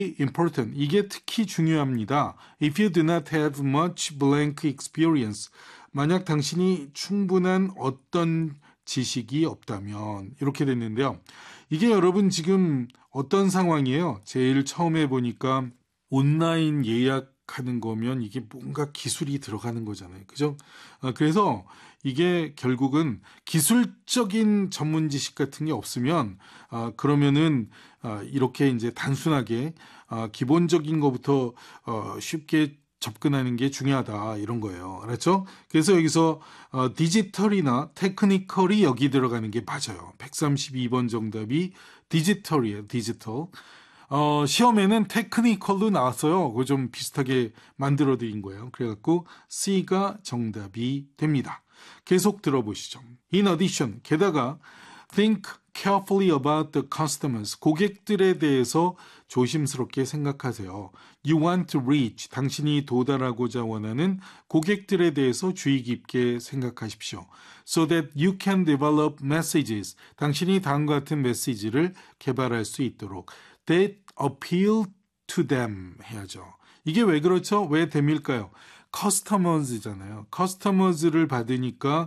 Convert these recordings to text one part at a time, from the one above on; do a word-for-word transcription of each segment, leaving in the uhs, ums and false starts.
important. 이게 특히 중요합니다. If you do not have much blank experience. 만약 당신이 충분한 어떤 지식이 없다면 이렇게 됐는데요. 이게 여러분 지금 어떤 상황이에요? 제일 처음에 보니까 온라인 예약하는 거면 이게 뭔가 기술이 들어가는 거잖아요. 그죠? 아, 그래서 이게 결국은 기술적인 전문 지식 같은 게 없으면 아, 그러면은 아, 이렇게 이제 단순하게 아, 기본적인 것부터 어, 쉽게 접근하는 게 중요하다 이런 거예요. 알았죠? 그래서 여기서 어, 디지털이나 테크니컬이 여기 들어가는 게 맞아요. 백삼십이 번 정답이 디지털이에요. 디지털. 어, 시험에는 테크니컬로 나왔어요. 그거 좀 비슷하게 만들어 드린 거예요. 그래갖고 C가 정답이 됩니다. 계속 들어보시죠. In addition, 게다가 think carefully about the customers. 고객들에 대해서 조심스럽게 생각하세요. You want to reach. 당신이 도달하고자 원하는 고객들에 대해서 주의 깊게 생각하십시오. So that you can develop messages. 당신이 다음과 같은 메시지를 개발할 수 있도록. That appeal to them 해야죠. 이게 왜 그렇죠? 왜 them일까요? customers잖아요. customers를 받으니까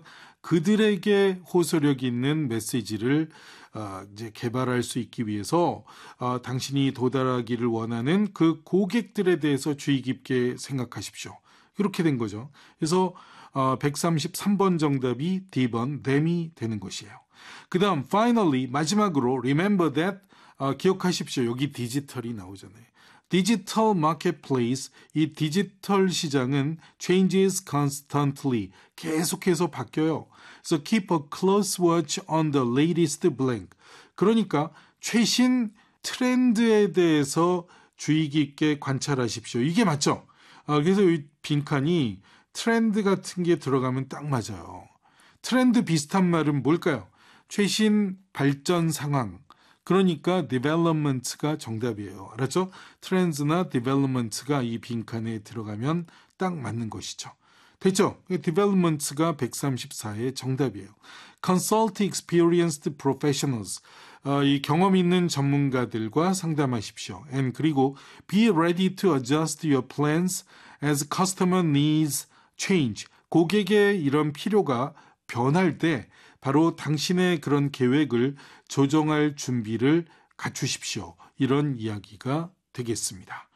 그들에게 호소력 있는 메시지를 어, 이제 개발할 수 있기 위해서 어, 당신이 도달하기를 원하는 그 고객들에 대해서 주의 깊게 생각하십시오. 이렇게 된 거죠. 그래서 어, 백삼십삼 번 정답이 D번 them이 되는 것이에요. 그 다음 finally 마지막으로 remember that 어, 기억하십시오. 여기 디지털이 나오잖아요. 디지털 마켓플레이스, 이 디지털 시장은 changes constantly, 계속해서 바뀌어요. So keep a close watch on the latest blank. 그러니까 최신 트렌드에 대해서 주의 깊게 관찰하십시오. 이게 맞죠? 아, 그래서 이 빈칸이 트렌드 같은 게 들어가면 딱 맞아요. 트렌드 비슷한 말은 뭘까요? 최신 발전 상황. 그러니까 development가 정답이에요. 알았죠? 트렌드나 development가 이 빈칸에 들어가면 딱 맞는 것이죠. 됐죠? development가 백삼십사의 정답이에요. consult experienced professionals. 어, 이 경험 있는 전문가들과 상담하십시오. and 그리고 be ready to adjust your plans as customer needs change. 고객의 이런 필요가 변할 때 바로 당신의 그런 계획을 조정할 준비를 갖추십시오. 이런 이야기가 되겠습니다.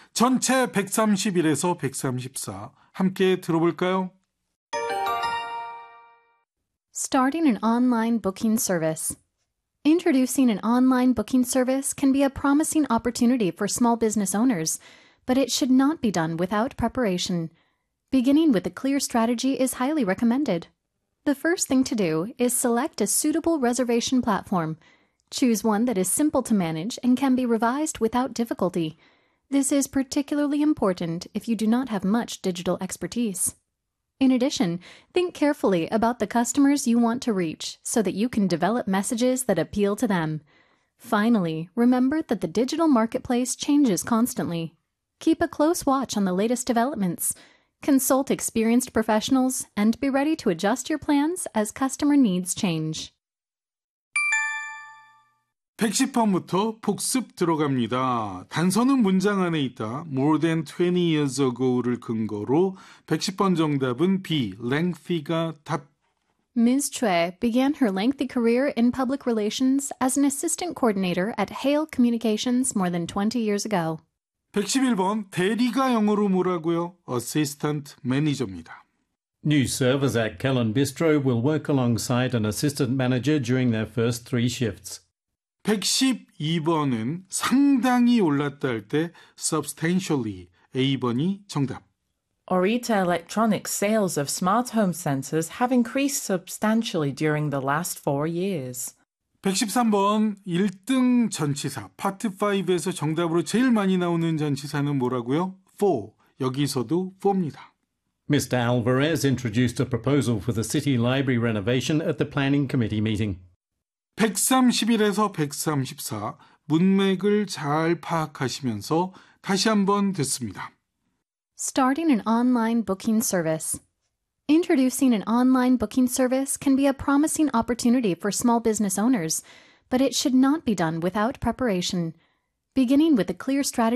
전체 백삼십일에서 백삼십사 함께 들어볼까요? Starting an online booking service. Introducing an online booking service can be a promising opportunity for small business owners, but it should not be done without preparation. Beginning with a clear strategy is highly recommended. The first thing to do is select a suitable reservation platform. Choose one that is simple to manage and can be revised without difficulty. This is particularly important if you do not have much digital expertise. In addition, think carefully about the customers you want to reach so that you can develop messages that appeal to them. Finally, remember that the digital marketplace changes constantly. Keep a close watch on the latest developments. Consult experienced professionals and be ready to adjust your plans as customer needs change. 백십 번부터 복습 들어갑니다. 단서는 문장 안에 있다. More than twenty years ago를 근거로 백십 번 정답은 B, lengthy가 답. Miz Choi began her lengthy career in public relations as an assistant coordinator at Hale Communications more than twenty years ago. 백십일 번 대리가 영어로 뭐라고요? Assistant Manager입니다. New servers at Kellen Bistro will work alongside an assistant manager during their first three shifts. 백십이 번은 상당히 올랐다 할 때 substantially, A번이 정답. Orita Electronics sales of smart home sensors have increased substantially during the last four years. 백십삼 번 일 등 전치사 파트 오에서 정답으로 제일 많이 나오는 전치사는 뭐라고요? for. 여기서도 for입니다. Mister Alvarez introduced a proposal for the city library renovation at the planning committee meeting. 백삼십일에서 백삼십사 문맥을 잘 파악하시면서 다시 한번 듣습니다. Starting an online booking service. Introducing an online booking service can be a promising opportunity for small business owners, but it should not be done without preparation. beginning with a clear strategy